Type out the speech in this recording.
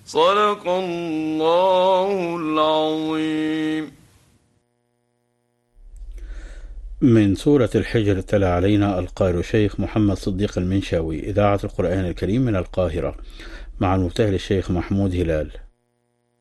صدق الله العظيم. من سورة الحجر تلا علينا القارئ الشيخ محمد صديق المنشاوي، إذاعة القرآن الكريم من القاهرة، مع المبتهل الشيخ محمود هلال.